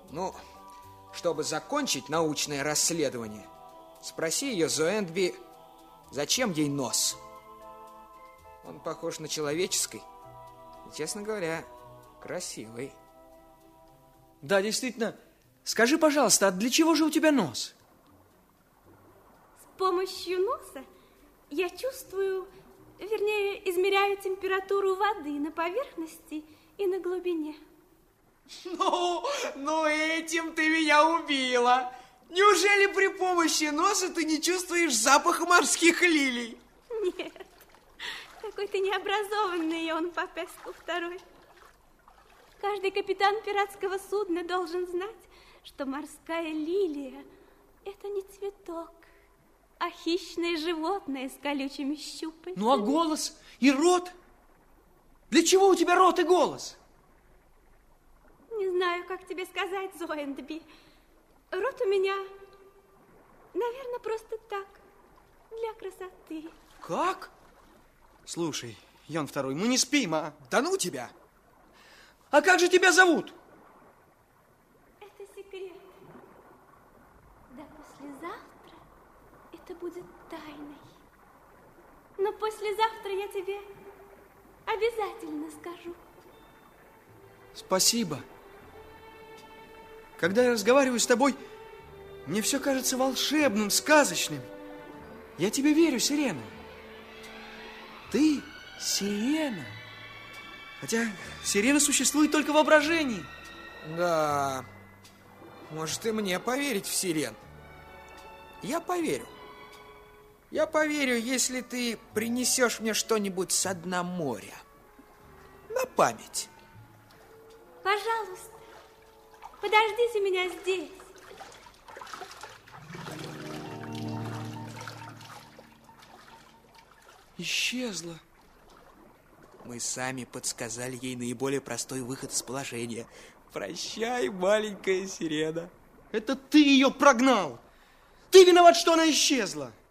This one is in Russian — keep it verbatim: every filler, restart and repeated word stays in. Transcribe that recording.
Ну, чтобы закончить научное расследование, спроси ее, Зоэндби, зачем ей нос? Он похож на человеческий и, честно говоря, красивый. Да, действительно. Скажи, пожалуйста, а для чего же у тебя нос? С помощью носа я чувствую, вернее, измеряю температуру воды на поверхности и на глубине. Ну, ну этим ты меня убила. Неужели при помощи носа ты не чувствуешь запаха морских лилий? Нет, какой ты необразованный, Иоанн Попеску второй. Каждый капитан пиратского судна должен знать, что морская лилия – это не цветок, а хищное животное с колючими щупальцами. Ну, а голос и рот? Для чего у тебя рот и голос? Не знаю, как тебе сказать, Зоэндби. Рот у меня, наверное, просто так, для красоты. Как? Слушай, Иоанн второй, мы не спим, а? Да ну тебя! А как же тебя зовут? Это секрет. Да послезавтра это будет тайной. Но послезавтра я тебе обязательно скажу. Спасибо. Когда я разговариваю с тобой, мне все кажется волшебным, сказочным. Я тебе верю, Сирена. Ты сирена. Хотя сирена существует только в воображении. Да, может и мне поверить в сирен. Я поверю. Я поверю, если ты принесешь мне что-нибудь со дна моря. На память. Пожалуйста, подождите меня здесь. Исчезла. Мы сами подсказали ей наиболее простой выход из положения. Прощай, маленькая сирена. Это ты ее прогнал. Ты виноват, что она исчезла.